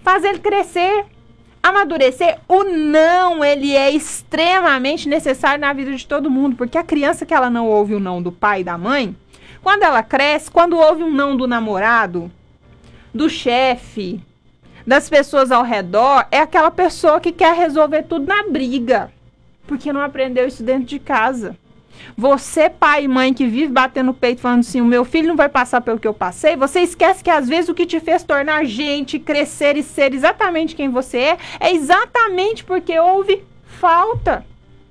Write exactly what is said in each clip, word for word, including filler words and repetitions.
Faz ele crescer, amadurecer. O não, ele é extremamente necessário na vida de todo mundo, porque a criança que ela não ouve o não do pai e da mãe, quando ela cresce, quando ouve um não do namorado, do chefe, das pessoas ao redor, é aquela pessoa que quer resolver tudo na briga, porque não aprendeu isso dentro de casa. Você, pai e mãe, que vive batendo o peito falando assim, o meu filho não vai passar pelo que eu passei, você esquece que às vezes o que te fez tornar gente, crescer e ser exatamente quem você é, é exatamente porque houve falta.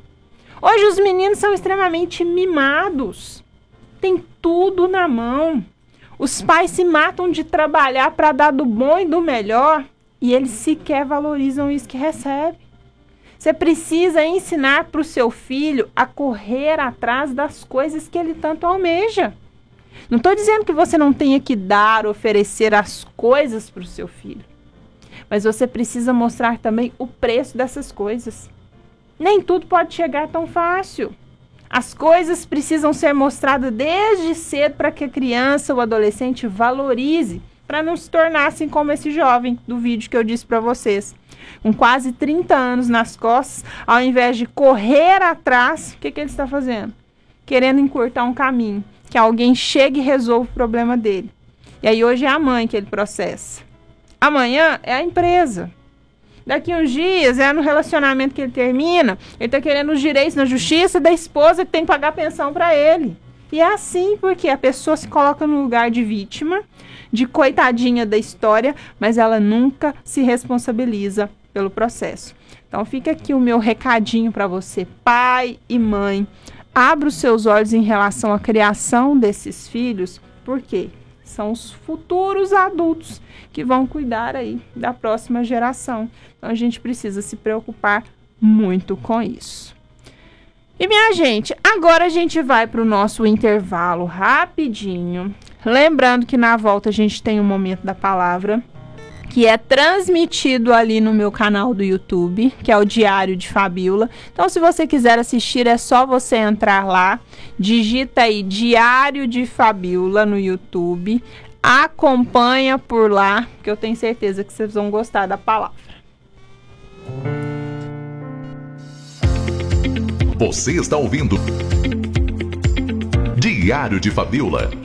Hoje os meninos são extremamente mimados, tem tudo na mão. Os pais se matam de trabalhar para dar do bom e do melhor e eles sequer valorizam isso que recebem. Você precisa ensinar para o seu filho a correr atrás das coisas que ele tanto almeja. Não estou dizendo que você não tenha que dar, oferecer as coisas para o seu filho. Mas você precisa mostrar também o preço dessas coisas. Nem tudo pode chegar tão fácil. As coisas precisam ser mostradas desde cedo para que a criança ou adolescente valorize, para não se tornar assim como esse jovem do vídeo que eu disse para vocês. Com quase trinta anos nas costas, ao invés de correr atrás, o que, que ele está fazendo? Querendo encurtar um caminho, que alguém chegue e resolva o problema dele. E aí hoje é a mãe que ele processa. Amanhã é a empresa. Daqui uns dias é no relacionamento que ele termina, ele está querendo os direitos na justiça da esposa que tem que pagar pensão para ele. E é assim porque a pessoa se coloca no lugar de vítima, de coitadinha da história, mas ela nunca se responsabiliza pelo processo. Então fica aqui o meu recadinho para você, pai e mãe. Abra os seus olhos em relação à criação desses filhos, porque são os futuros adultos que vão cuidar aí da próxima geração. Então a gente precisa se preocupar muito com isso. E minha gente, agora a gente vai para o nosso intervalo rapidinho. Lembrando que na volta a gente tem um momento da palavra, que é transmitido ali no meu canal do YouTube, que é o Diário de Fabíola. Então, se você quiser assistir, é só você entrar lá, digita aí Diário de Fabíola no YouTube, acompanha por lá, que eu tenho certeza que vocês vão gostar da palavra. Você está ouvindo Diário de Fabíola.